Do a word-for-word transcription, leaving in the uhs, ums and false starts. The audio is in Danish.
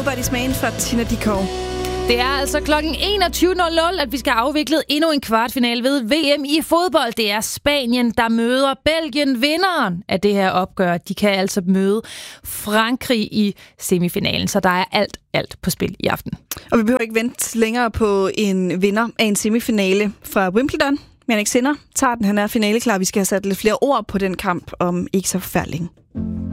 Nobody's Man fra Tina Dickow. Det er altså klokken enogtyve nul nul, at vi skal have afviklet endnu en kvartfinale ved V M i fodbold. Det er Spanien, der møder Belgien. Vinderen af det her opgør, de kan altså møde Frankrig i semifinalen. Så der er alt, alt på spil i aften. Og vi behøver ikke vente længere på en vinder af en semifinale fra Wimbledon. Jannik Sinner tager den, han er finaleklar. Vi skal have sat lidt flere ord på den kamp om ikke så forfærdelig.